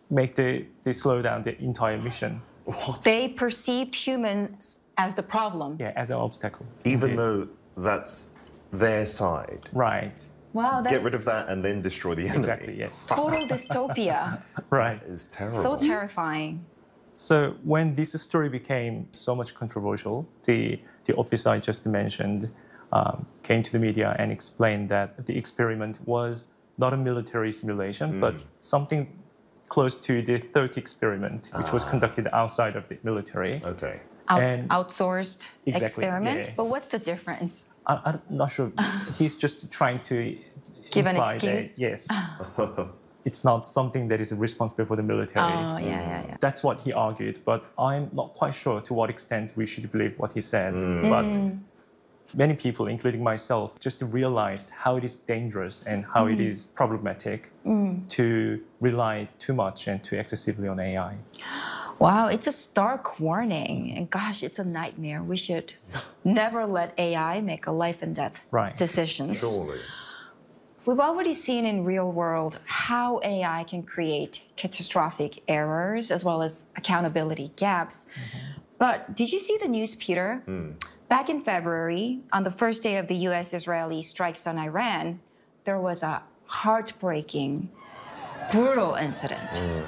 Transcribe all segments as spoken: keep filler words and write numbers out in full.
make the, they slow down the entire mission. What? They perceived humans as the problem. Yeah, as an obstacle. Even indeed. though that's their side. Right. Wow, that's Get rid of that and then destroy the enemy. Exactly, yes. total dystopia. Right. It's terrible. So terrifying. So when this story became so much controversial, the, the officer I just mentioned um, came to the media and explained that the experiment was not a military simulation, mm. but something close to the third experiment, which ah. was conducted outside of the military. Okay. Out, and outsourced exactly, experiment? Yeah. But what's the difference? I, I'm not sure. He's just trying to give an imply excuse? That, yes. It's not something that is responsible for the military. Oh, yeah, yeah, yeah. That's what he argued, but I'm not quite sure to what extent we should believe what he said. Mm. But mm. many people, including myself, just realized how it is dangerous and how mm. it is problematic mm. to rely too much and too excessively on A I. Wow, it's a stark warning. And gosh, it's a nightmare. We should never let A I make a life and death right. decisions. Surely. We've already seen in real world how A I can create catastrophic errors as well as accountability gaps. Mm-hmm. But did you see the news, Peter? Mm. Back in February, on the first day of the U S-Israeli strikes on Iran, there was a heartbreaking, brutal incident. Mm.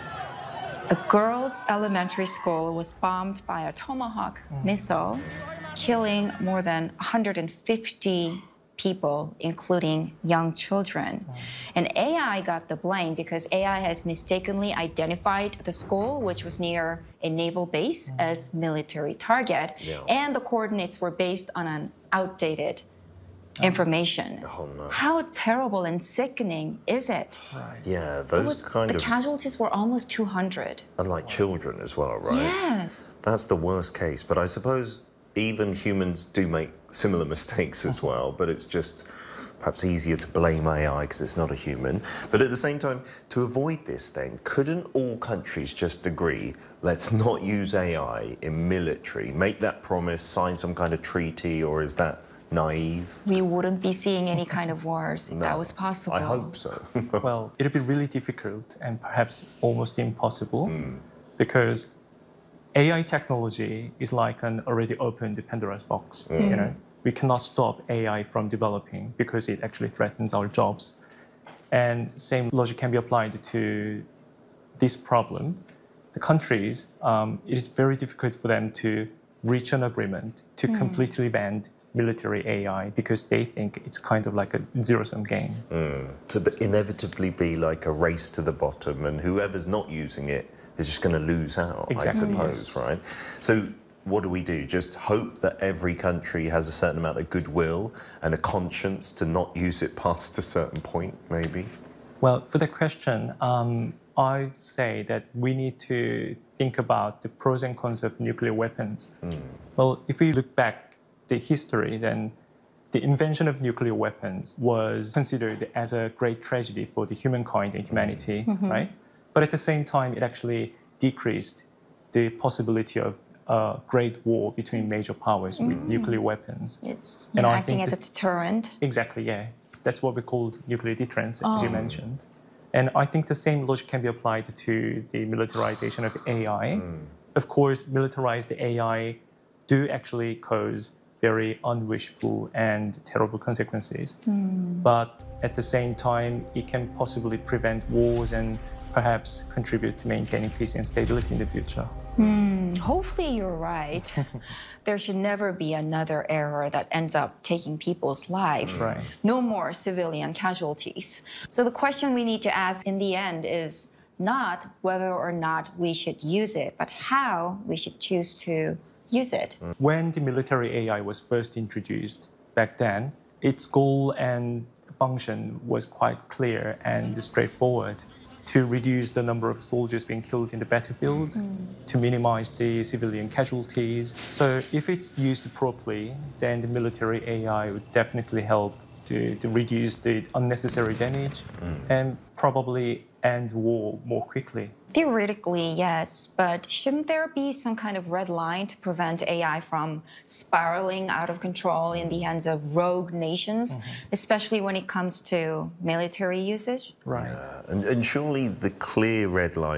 A girls' elementary school was bombed by a Tomahawk mm. missile, killing more than one hundred fifty people, including young children. Mm. And A I got the blame because A I has mistakenly identified the school, which was near a naval base, mm. as military target. Yeah. And the coordinates were based on an outdated oh. information. Oh, no. How terrible and sickening is it? Right. Yeah, those was, kind the of... The casualties were almost two hundred. And like children as well, right? Yes. That's the worst case. But I suppose even humans do make similar mistakes as well, but it's just perhaps easier to blame A I because it's not a human. But at the same time, to avoid this then, couldn't all countries just agree, let's not use A I in military, make that promise, sign some kind of treaty, or is that naive? We wouldn't be seeing any kind of wars if no, that was possible. I hope so. Well, it'd be really difficult and perhaps almost impossible mm. because A I technology is like an already opened Pandora's box. Mm. You know, we cannot stop A I from developing because it actually threatens our jobs. And same logic can be applied to this problem. The countries, um, it is very difficult for them to reach an agreement to mm. completely ban military A I because they think it's kind of like a zero-sum game. Mm. To inevitably be like a race to the bottom, and whoever's not using it is just going to lose out, exactly. I suppose, yes. right? So what do we do? Just hope that every country has a certain amount of goodwill and a conscience to not use it past a certain point, maybe? Well, for the question, um, I'd say that we need to think about the pros and cons of nuclear weapons. Mm. Well, if we look back the history, then the invention of nuclear weapons was considered as a great tragedy for the humankind and humanity, mm-hmm. right? But at the same time, it actually decreased the possibility of a great war between major powers mm. with nuclear weapons. It's and yeah, I think as a deterrent. Exactly, yeah. That's what we call nuclear deterrence, oh. as you mentioned. And I think the same logic can be applied to the militarization of A I. Mm. Of course, militarized A I do actually cause very unwishful and terrible consequences. Mm. But at the same time, it can possibly prevent wars and perhaps contribute to maintaining peace and stability in the future. Mm, hopefully you're right. There should never be another error that ends up taking people's lives. Right. No more civilian casualties. So the question we need to ask in the end is not whether or not we should use it, but how we should choose to use it. When the military A I was first introduced back then, its goal and function was quite clear and straightforward: to reduce the number of soldiers being killed in the battlefield, mm. to minimize the civilian casualties. So if it's used properly, then the military A I would definitely help to, to reduce the unnecessary damage mm. and probably end war more quickly. Theoretically, yes, but shouldn't there be some kind of red line to prevent A I from spiraling out of control in the hands of rogue nations, mm-hmm. especially when it comes to military usage? Right. Yeah. And, and surely the clear red line